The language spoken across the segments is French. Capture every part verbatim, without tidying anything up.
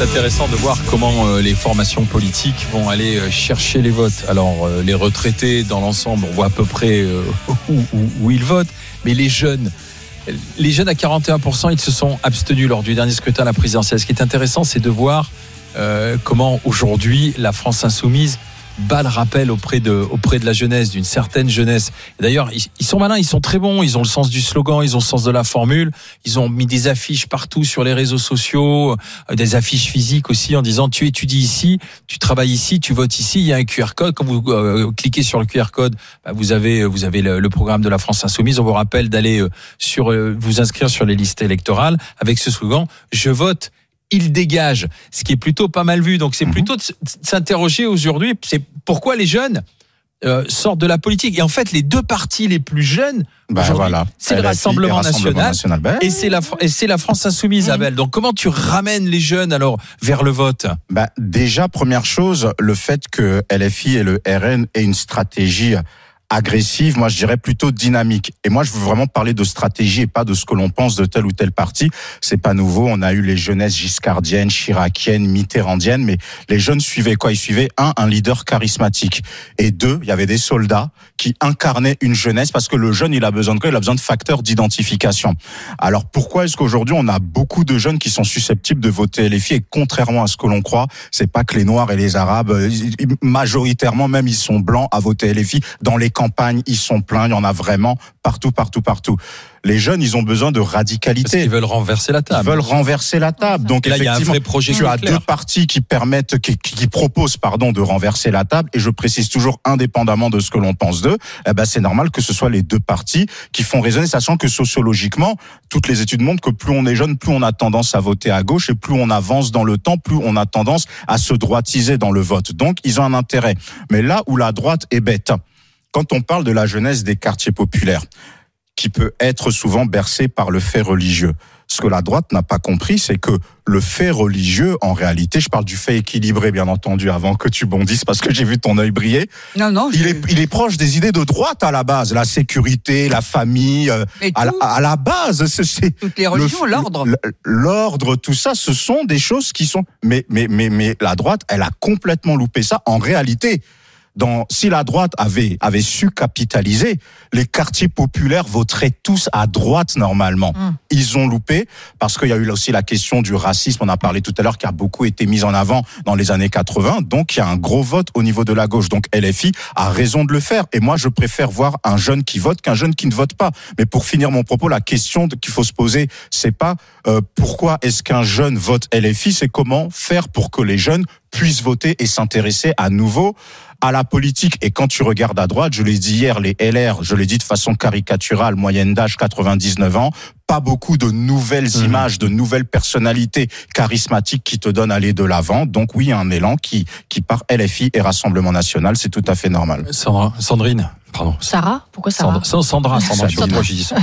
intéressant de voir comment euh, les formations politiques vont aller euh, chercher les votes. Alors, euh, les retraités, dans l'ensemble, on voit à peu près euh, où, où, où ils votent. Mais les jeunes, les jeunes à quarante et un pour cent, ils se sont abstenus lors du dernier scrutin à la présidentielle. Ce qui est intéressant, c'est de voir euh, comment aujourd'hui la France insoumise bat le rappel auprès de, auprès de la jeunesse, d'une certaine jeunesse. Et d'ailleurs, ils, ils sont malins, ils sont très bons, ils ont le sens du slogan, ils ont le sens de la formule, ils ont mis des affiches partout sur les réseaux sociaux, euh, des affiches physiques aussi en disant tu étudies ici, tu travailles ici, tu votes ici, il y a un Q R code, quand vous euh, cliquez sur le Q R code, bah, vous avez, vous avez le, le programme de la France Insoumise, on vous rappelle d'aller euh, sur, euh, vous inscrire sur les listes électorales avec ce slogan, je vote. Il dégage, ce qui est plutôt pas mal vu. Donc c'est plutôt de s'interroger aujourd'hui, c'est pourquoi les jeunes euh, sortent de la politique. Et en fait, les deux partis les plus jeunes, ben voilà. c'est le Rassemblement, Rassemblement National, National. et c'est la et c'est la France Insoumise, mmh. Abel. Donc comment tu ramènes les jeunes alors vers le vote ? Ben déjà, première chose, le fait que L F I et le R N aient une stratégie agressive, moi je dirais plutôt dynamique. Et moi je veux vraiment parler de stratégie et pas de ce que l'on pense de tel ou tel parti. C'est pas nouveau, on a eu les jeunesses giscardiennes, chiraciennes, mitterrandiennes, mais les jeunes suivaient quoi ? Ils suivaient un, un leader charismatique. Et deux, il y avait des soldats qui incarnaient une jeunesse parce que le jeune il a besoin de quoi ? Il a besoin de facteurs d'identification. Alors pourquoi est-ce qu'aujourd'hui on a beaucoup de jeunes qui sont susceptibles de voter L F I et contrairement à ce que l'on croit, c'est pas que les Noirs et les Arabes, majoritairement même ils sont blancs à voter L F I. Dans les campagnes, ils sont pleins, il y en a vraiment partout, partout, partout. Les jeunes, ils ont besoin de radicalité. Parce qu'ils veulent renverser la table. Ils veulent renverser la table. Donc, là, il y a un vrai projet. Tu as deux partis qui permettent, qui, qui proposent, pardon, de renverser la table. Et je précise toujours, indépendamment de ce que l'on pense d'eux, eh ben, c'est normal que ce soit les deux partis qui font résonner, sachant que sociologiquement, toutes les études montrent que plus on est jeune, plus on a tendance à voter à gauche et plus on avance dans le temps, plus on a tendance à se droitiser dans le vote. Donc, ils ont un intérêt. Mais là où la droite est bête, quand on parle de la jeunesse des quartiers populaires, qui peut être souvent bercée par le fait religieux, ce que la droite n'a pas compris, c'est que le fait religieux, en réalité, je parle du fait équilibré, bien entendu, avant que tu bondisses, parce que j'ai vu ton œil briller. Non, non. Il est, il est proche des idées de droite à la base, la sécurité, la famille, à la, à la base, c'est, c'est toutes les religions, le, l'ordre, l'ordre, tout ça, ce sont des choses qui sont. Mais, mais, mais, mais la droite, elle a complètement loupé ça. En réalité. Dans, si la droite avait, avait su capitaliser, les quartiers populaires voteraient tous à droite normalement. Mmh. Ils ont loupé parce qu'il y a eu là aussi la question du racisme, on a parlé tout à l'heure, qui a beaucoup été mise en avant dans les années quatre-vingts. Donc il y a un gros vote au niveau de la gauche. Donc L F I a raison de le faire. Et moi je préfère voir un jeune qui vote qu'un jeune qui ne vote pas. Mais pour finir mon propos, la question qu'il faut se poser, c'est pas euh, pourquoi est-ce qu'un jeune vote L F I, c'est comment faire pour que les jeunes puissent voter et s'intéresser à nouveau à la politique. Et quand tu regardes à droite, je l'ai dit hier, les L R, je l'ai dit de façon caricaturale, moyenne d'âge quatre-vingt-dix-neuf ans, pas beaucoup de nouvelles mmh. images, de nouvelles personnalités charismatiques qui te donnent aller de l'avant. Donc oui, un élan qui, qui part L F I et Rassemblement National, c'est tout à fait normal. Sandra, Sandrine. Pardon. Sarah, pourquoi Sarah ? Sandra, Sandra, Sandra, Sandra. Je dis ça.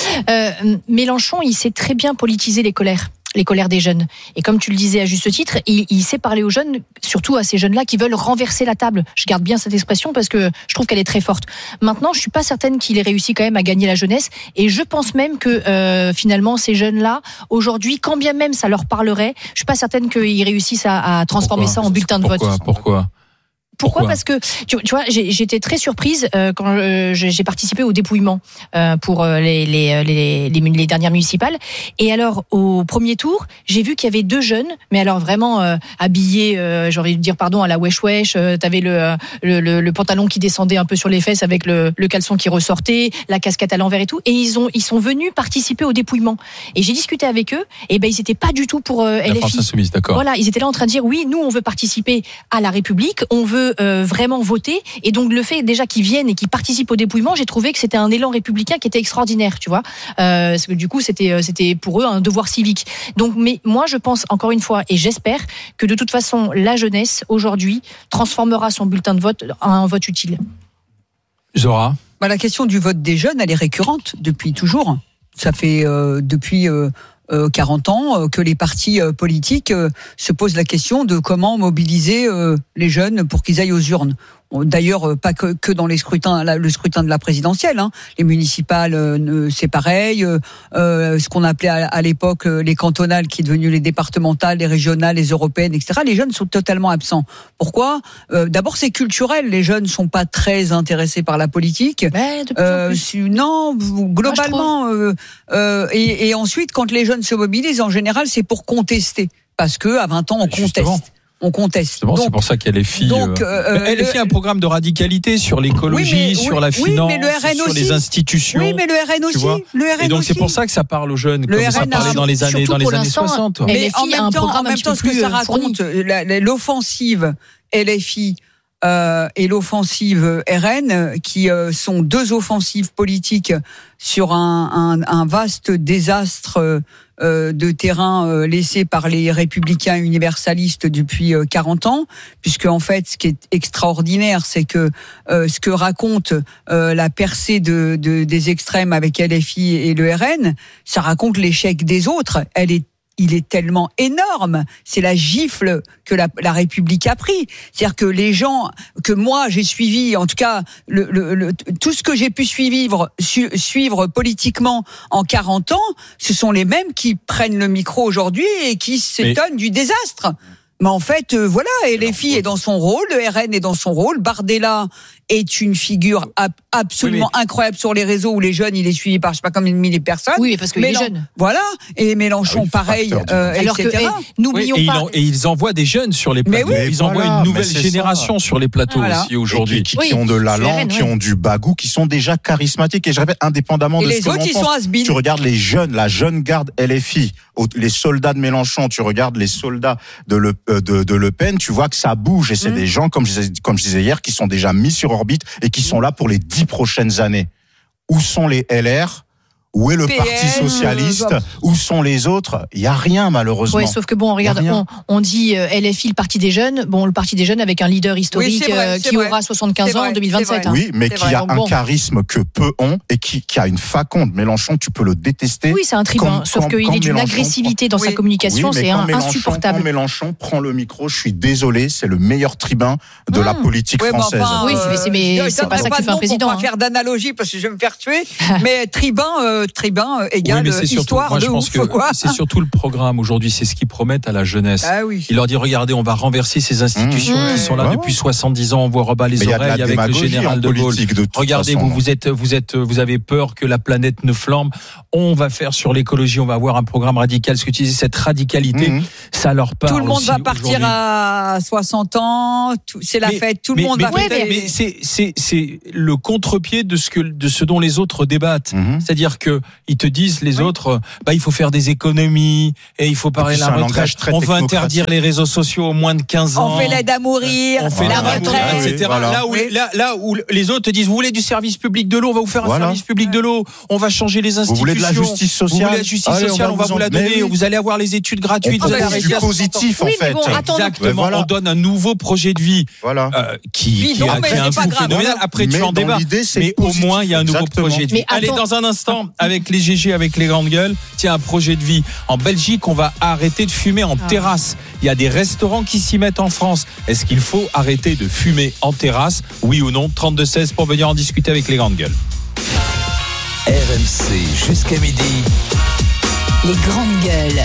euh, Mélenchon, il sait très bien politiser les colères. les colères des jeunes. Et comme tu le disais à juste titre, il, il sait parler aux jeunes, surtout à ces jeunes-là qui veulent renverser la table. Je garde bien cette expression parce que je trouve qu'elle est très forte. Maintenant, je suis pas certaine qu'il ait réussi quand même à gagner la jeunesse. Et je pense même que euh, finalement, ces jeunes-là, aujourd'hui, quand bien même ça leur parlerait, je suis pas certaine qu'ils réussissent à, à transformer Pourquoi ? ça en bulletin de Pourquoi ? vote. Pourquoi ? Pourquoi ? Parce que tu, tu vois, j'ai, j'étais très surprise euh, quand euh, j'ai participé au dépouillement euh, pour euh, les, les, les, les, les dernières municipales. Et alors, au premier tour, j'ai vu qu'il y avait deux jeunes, mais alors vraiment euh, habillés, euh, j'ai envie de dire pardon, à la wesh wesh. Euh, t'avais le, le, le, le pantalon qui descendait un peu sur les fesses avec le, le caleçon qui ressortait, la casquette à l'envers et tout. Et ils ont, ils sont venus participer au dépouillement. Et j'ai discuté avec eux. Et ben, ils étaient pas du tout pour euh, L F I. La France Insoumise, d'accord. Voilà, ils étaient là en train de dire oui, nous on veut participer à la République, on veut Euh, vraiment voter, et donc le fait déjà qu'ils viennent et qu'ils participent au dépouillement, j'ai trouvé que c'était un élan républicain qui était extraordinaire, tu vois, euh, parce que du coup c'était c'était pour eux un devoir civique. Donc, mais moi je pense encore une fois et j'espère que de toute façon la jeunesse aujourd'hui transformera son bulletin de vote en un vote utile. Zora. Bah, la question du vote des jeunes, elle est récurrente depuis toujours. Ça fait euh, depuis euh, Euh, quarante ans euh, que les partis euh, politiques euh, se posent la question de comment mobiliser euh, les jeunes pour qu'ils aillent aux urnes. D'ailleurs, pas que, que dans les scrutins, le scrutin de la présidentielle. Hein. Les municipales, euh, c'est pareil. Euh, ce qu'on appelait à, à l'époque les cantonales, qui est devenu les départementales, les régionales, les européennes, et cetera. Les jeunes sont totalement absents. Pourquoi ? euh, D'abord, c'est culturel. Les jeunes sont pas très intéressés par la politique. Ouais, de plus euh, en plus. su, non, globalement. Moi, euh, euh, et, et ensuite, quand les jeunes se mobilisent, en général, c'est pour contester. Parce que à vingt ans, on Justement. conteste. On conteste. Justement, donc, c'est pour ça qu'il y a les filles. donc, euh, Elle le- a un programme de radicalité sur l'écologie, Oui, mais- sur oui, la oui, finance, mais le R N sur aussi. les institutions. Oui, mais le R N aussi. vois. Le R N Et donc aussi. c'est pour ça que ça parle aux jeunes, Le comme ça R N a- parlait dans les années, surtout dans les pour années l'instant, soixante. elle- Mais L F I en a même un temps, en programme un même petit temps, peu ce que plus, ça euh, raconte, la- la- l'offensive L F I euh, et l'offensive R N, euh, qui euh, sont deux offensives politiques sur un, un, un vaste désastre euh, euh, de terrain euh, laissé par les républicains universalistes depuis euh, quarante ans, puisque en fait, ce qui est extraordinaire, c'est que euh, ce que raconte euh, la percée de, de, des extrêmes avec L F I et le R N, ça raconte l'échec des autres. Elle est il est tellement énorme. C'est la gifle que la, la République a pris. C'est-à-dire que les gens que moi j'ai suivis, en tout cas le, le, le, tout ce que j'ai pu suivre, su, suivre politiquement en quarante ans, ce sont les mêmes qui prennent le micro aujourd'hui et qui s'étonnent du désastre. Mais en fait, euh, voilà, L F I est dans son rôle, le R N est dans son rôle, Bardella est une figure ab- absolument oui, incroyable sur les réseaux où les jeunes, il est suivi par je sais pas combien de milliers de personnes. Oui, parce qu'il est Mélen- jeune. Voilà, et Mélenchon Ah oui, pareil, facteur du- euh, Alors et que, cetera. eh, n'oublions Oui, et, pas. ils en- et ils envoient des jeunes sur les Mais plateaux. oui. Ils Voilà, envoient une mais nouvelle c'est génération ça. sur les plateaux Voilà. aussi aujourd'hui. Et qui, qui Oui, ont de c'est l'allant, R N, qui ouais. ont du bagou, qui sont déjà charismatiques. Et je répète, indépendamment Et de ce les que autres, l'on ils pense, sont has-been. tu regardes les jeunes, la jeune garde L F I, au- les soldats de Mélenchon, tu regardes les soldats de Le, euh, de, de Le Pen, tu vois que ça bouge. Et c'est Mmh. des gens, comme je, disais, comme je disais hier, qui sont déjà mis sur orbite et qui sont là pour les dix prochaines années. Où sont les L R ? Où est le P N, Parti socialiste euh, Où sont les autres ? Il y a rien, malheureusement. Ouais, sauf que bon, regarde, rien. on, on dit euh, L F I, le parti des jeunes. Bon, le parti des jeunes avec un leader historique c'est vrai, euh, c'est qui vrai. aura soixante-quinze C'est ans vrai, en deux mille vingt-sept. c'est hein. Oui, mais C'est qui vrai, a donc un bon. charisme que peu ont et qui, qui a une faconde. Mélenchon, tu peux le détester. Oui, c'est un tribun. Comme- Sauf comme- qu'il comme est d'une Mélenchon agressivité dans Oui. sa communication, Oui, mais c'est quand un, Mélenchon- insupportable. Quand Mélenchon prend le micro, je suis désolé, c'est le meilleur tribun de Mmh. la politique Ouais, mais française. enfin, Oui, mais c'est- mais je c'est donnerai pas ça que de fait un nom président, Pour hein. pas faire d'analogie parce que je vais me faire tuer. Mais tribun, euh, tribun euh, égale Oui, mais c'est surtout, histoire moi, de je pense ouf, que quoi. c'est surtout le programme aujourd'hui, c'est ce qu'ils promettent à la jeunesse. Ah oui. Il leur dit, regardez, on va renverser ces institutions Mmh. qui sont là Ouais, depuis ouais. soixante-dix ans, on vous rebat les Mais il y a de la oreilles avec le démagogie général en de Gaulle. politique, de toute Regardez, façon. vous, vous êtes, vous êtes, vous avez peur que la planète ne flambe. On va faire sur l'écologie, on va avoir un programme radical. Ce que tu disais, cette radicalité, Mmh. ça leur parle. Tout le monde aussi va partir aujourd'hui. à soixante ans, tout- c'est la Mais- fête, tout le mais- monde mais va peut-être- fêter. mais c'est, c'est, c'est le contre-pied de ce que, de ce dont les autres débattent. Mhm. C'est-à-dire que ils te disent les autres, bah il faut faire des économies et il faut parler Et de puis la c'est un retraite. langage très On veut technocratique. interdire les réseaux sociaux aux moins de quinze ans. On fait l'aide à mourir, On fait la l'aide à mourir, retraite. Oui, et cetera. voilà. Là où, Oui. là, là où les autres te disent, vous voulez du service public de l'eau, on va vous faire un Voilà. service public de l'eau. On va changer les institutions. Vous voulez de la justice Vous sociale voulez la justice Allez, sociale, on va vous, en- la Mais donner. oui. Vous allez avoir les études gratuites. On vous allez propose arrêter du à positif, en Oui, mais fait. bon, attends, Exactement. Mais voilà. On donne un nouveau projet de vie Voilà. euh, qui, qui, Bidon, a, mais qui a un c'est pas coût grave. phénoménal. Après, Mais tu en dans débats. l'idée, c'est Mais au positif. moins, il y a un nouveau Exactement. projet de vie. Mais Allez, attends. dans un instant, avec les G G, avec les grandes gueules, tiens, un projet de vie. En Belgique, on va arrêter de fumer en Ah. terrasse. Il y a des restaurants qui s'y mettent en France. Est-ce qu'il faut arrêter de fumer en terrasse? Oui ou non? trente-deux seize pour venir en discuter avec les grandes gueules. R M C jusqu'à midi. Les grandes gueules.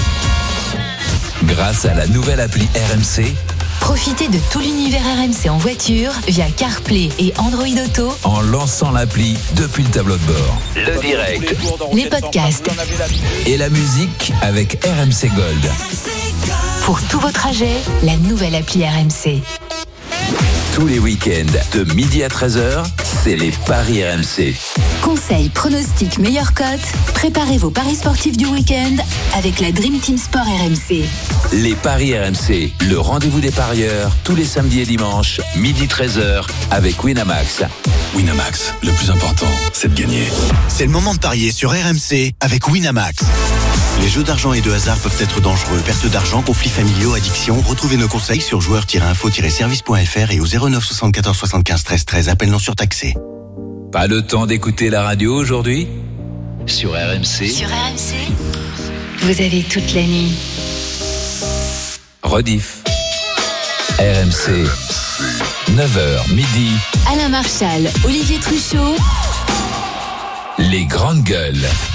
Grâce à la nouvelle appli R M C, Profitez de tout l'univers R M C en voiture via CarPlay et Android Auto. en lançant l'appli depuis le tableau de bord. Le direct Les podcasts. et la musique avec R M C Gold. Pour tous vos trajets, la nouvelle appli R M C. Tous les week-ends de midi à treize heures, c'est les paris R M C. Conseils, pronostics, meilleures cotes. Préparez vos paris sportifs du week-end avec la Dream Team Sport R M C. Les paris R M C, le rendez-vous des parieurs, tous les samedis et dimanches, midi treize heures, avec Winamax. Winamax, le plus important, c'est de gagner. C'est le moment de parier sur R M C avec Winamax. Les jeux d'argent et de hasard peuvent être dangereux. Perte d'argent, conflits familiaux, addiction. Retrouvez nos conseils sur joueurs tiret info tiret service point f r et au zéro neuf soixante-quatorze soixante-quinze treize treize. Appel non surtaxé. Pas le temps d'écouter la radio aujourd'hui? Sur R M C, Sur R M C, vous avez toute la nuit. rediff. R M C, neuf heures midi. Alain Marchal, Olivier Truchot. Les grandes gueules.